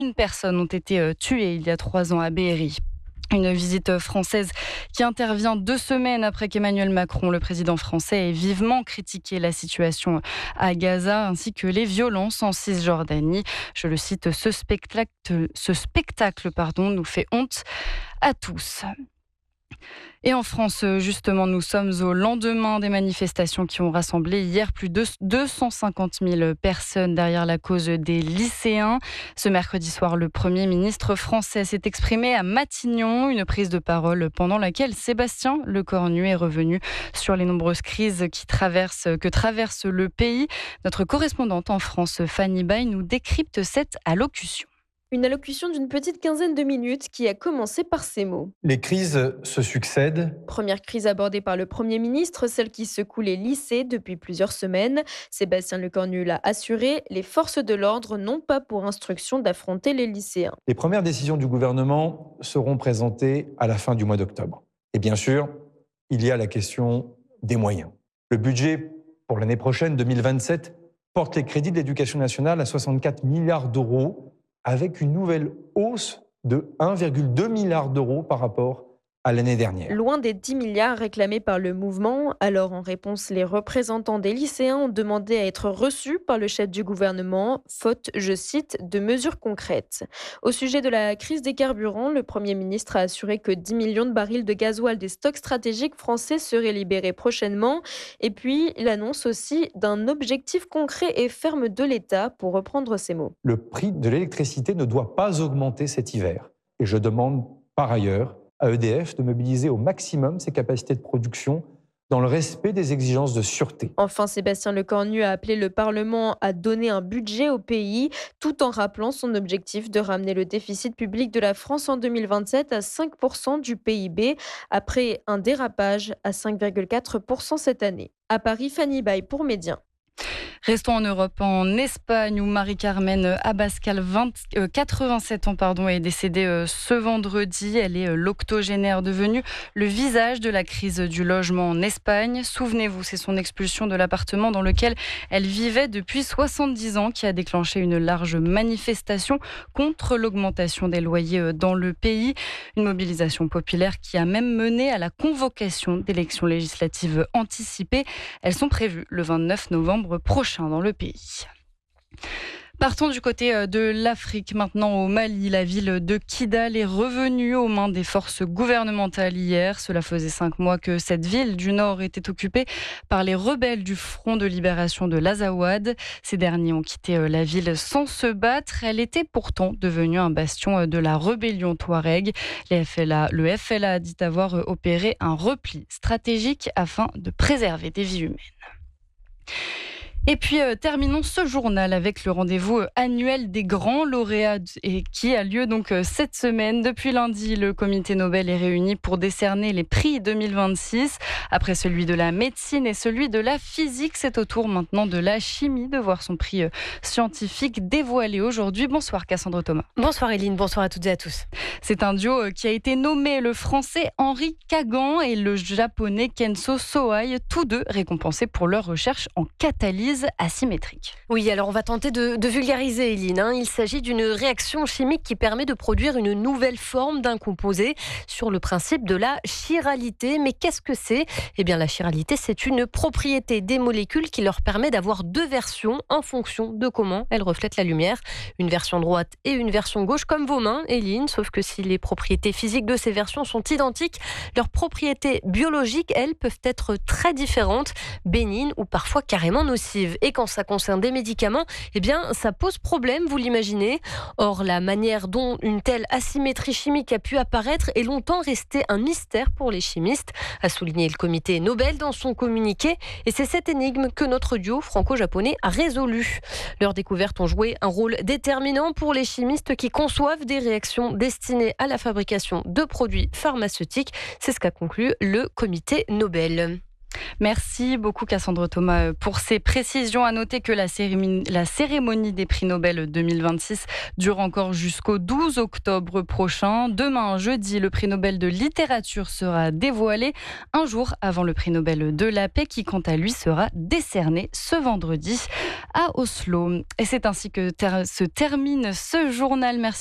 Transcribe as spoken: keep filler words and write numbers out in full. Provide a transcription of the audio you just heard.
Une personne ont été tuées il y a trois ans à Be'eri. Une visite française qui intervient deux semaines après qu'Emmanuel Macron, le président français, ait vivement critiqué la situation à Gaza ainsi que les violences en Cisjordanie. Je le cite, ce spectacle, ce spectacle pardon, nous fait honte à tous. Et en France, justement, nous sommes au lendemain des manifestations qui ont rassemblé hier plus de deux cent cinquante mille personnes derrière la cause des lycéens. Ce mercredi soir, le Premier ministre français s'est exprimé à Matignon, une prise de parole pendant laquelle Sébastien Lecornu est revenu sur les nombreuses crises qui traversent, que traverse le pays. Notre correspondante en France, Fanny Bay, nous décrypte cette allocution. Une allocution d'une petite quinzaine de minutes qui a commencé par ces mots. Les crises se succèdent. Première crise abordée par le Premier ministre, celle qui secoue les lycées depuis plusieurs semaines. Sébastien Lecornu l'a assuré, les forces de l'ordre n'ont pas pour instruction d'affronter les lycéens. Les premières décisions du gouvernement seront présentées à la fin du mois d'octobre. Et bien sûr, il y a la question des moyens. Le budget pour l'année prochaine, deux mille vingt-sept, porte les crédits de l'éducation nationale à soixante-quatre milliards d'euros, avec une nouvelle hausse de un virgule deux milliard d'euros par rapport à l'année dernière. Loin des dix milliards réclamés par le mouvement. Alors, en réponse, les représentants des lycéens ont demandé à être reçus par le chef du gouvernement, faute, je cite, de mesures concrètes. Au sujet de la crise des carburants, le Premier ministre a assuré que dix millions de barils de gasoil des stocks stratégiques français seraient libérés prochainement. Et puis, il annonce aussi d'un objectif concret et ferme de l'État, pour reprendre ses mots. Le prix de l'électricité ne doit pas augmenter cet hiver. Et je demande par ailleurs à E D F de mobiliser au maximum ses capacités de production dans le respect des exigences de sûreté. Enfin, Sébastien Lecornu a appelé le Parlement à donner un budget au pays, tout en rappelant son objectif de ramener le déficit public de la France en deux mille vingt-sept à cinq pour cent du P I B, après un dérapage à cinq virgule quatre pour cent cette année. À Paris, Fanny Bay pour Média. Restons en Europe, en Espagne, où Marie-Carmen Abascal, vingt, euh, quatre-vingt-sept ans, pardon, est décédée euh, ce vendredi. Elle est euh, l'octogénaire devenue le visage de la crise du logement en Espagne. Souvenez-vous, c'est son expulsion de l'appartement dans lequel elle vivait depuis soixante-dix ans qui a déclenché une large manifestation contre l'augmentation des loyers euh, dans le pays. Une mobilisation populaire qui a même mené à la convocation d'élections législatives anticipées. Elles sont prévues le vingt-neuf novembre prochain dans le pays. Partons du côté de l'Afrique, maintenant au Mali. La ville de Kidal est revenue aux mains des forces gouvernementales hier. Cela faisait cinq mois que cette ville du nord était occupée par les rebelles du Front de libération de l'Azawad. Ces derniers ont quitté la ville sans se battre. Elle était pourtant devenue un bastion de la rébellion touareg. Les F L A, le F L A a dit avoir opéré un repli stratégique afin de préserver des vies humaines. Et puis euh, terminons ce journal avec le rendez-vous annuel des grands lauréats et qui a lieu donc euh, cette semaine. Depuis lundi, le comité Nobel est réuni pour décerner les prix deux mille vingt-six. Après celui de la médecine et celui de la physique, c'est au tour maintenant de la chimie de voir son prix euh, scientifique dévoilé aujourd'hui. Bonsoir Cassandre Thomas. Bonsoir Eline, bonsoir à toutes et à tous. C'est un duo euh, qui a été nommé, le français Henri Kagan et le japonais Kenso Sohai, tous deux récompensés pour leur recherche en catalyse asymétrique. Oui, alors on va tenter de, de vulgariser, Eline. Hein. Il s'agit d'une réaction chimique qui permet de produire une nouvelle forme d'un composé sur le principe de la chiralité. Mais qu'est-ce que c'est ? Eh bien, la chiralité, c'est une propriété des molécules qui leur permet d'avoir deux versions en fonction de comment elles reflètent la lumière. Une version droite et une version gauche, comme vos mains, Eline. Sauf que si les propriétés physiques de ces versions sont identiques, leurs propriétés biologiques, elles, peuvent être très différentes, bénignes ou parfois carrément nocives. Et quand ça concerne des médicaments, eh bien, ça pose problème, vous l'imaginez. Or, la manière dont une telle asymétrie chimique a pu apparaître est longtemps restée un mystère pour les chimistes, a souligné le comité Nobel dans son communiqué. Et c'est cette énigme que notre duo franco-japonais a résolu. Leurs découvertes ont joué un rôle déterminant pour les chimistes qui conçoivent des réactions destinées à la fabrication de produits pharmaceutiques. C'est ce qu'a conclu le comité Nobel. Merci beaucoup Cassandre Thomas pour ces précisions. À noter que la cérémonie, la cérémonie des prix Nobel deux mille vingt-six dure encore jusqu'au douze octobre prochain. Demain, jeudi, le prix Nobel de littérature sera dévoilé un jour avant le prix Nobel de la paix qui, quant à lui, sera décerné ce vendredi à Oslo. Et c'est ainsi que ter- se termine ce journal. Merci.